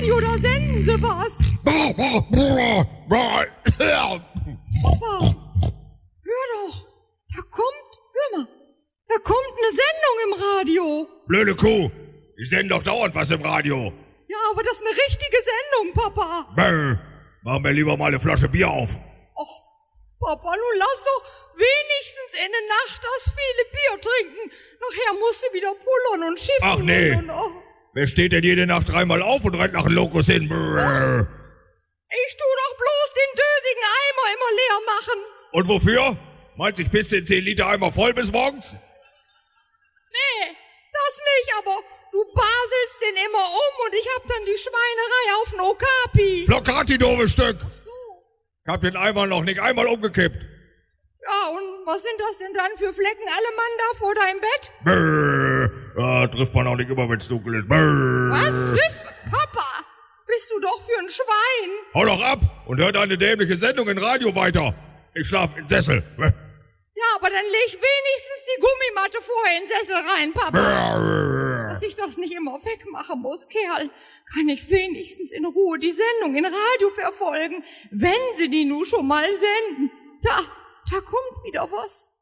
Radio, da senden sie was. Papa, hör doch, da kommt eine Sendung im Radio. Blöde Kuh, die senden doch dauernd was im Radio. Ja, aber das ist eine richtige Sendung, Papa. Mach mir lieber mal eine Flasche Bier auf. Och, Papa, nun lass doch wenigstens in der Nacht das viele Bier trinken. Nachher musst du wieder pullern und schiffen. Ach nee, wer steht denn jede Nacht dreimal auf und rennt nach dem Lokus hin? Ich tu doch bloß den dösigen Eimer immer leer machen. Und wofür? Meinst du, ich pisse den 10 Liter Eimer voll bis morgens? Nee, das nicht, aber du baselst den immer und ich hab dann die Schweinerei auf den Okapi. Flocati, doofes Stück. Ach so. Ich hab den Eimer noch nicht einmal umgekippt. Ja, und was sind das denn dann für Flecken alle Mann da vor deinem Bett? Ja, trifft man auch nicht immer, wenn's dunkel ist. Was trifft? Papa, bist du doch für ein Schwein. Hau doch ab und hör deine dämliche Sendung in Radio weiter. Ich schlaf im Sessel. Ja, aber dann leg wenigstens die Gummimatte vorher in den Sessel rein, Papa. Dass ich das nicht immer wegmachen muss, Kerl, kann ich wenigstens in Ruhe die Sendung in Radio verfolgen, wenn sie die nun schon mal senden. Da kommt wieder was.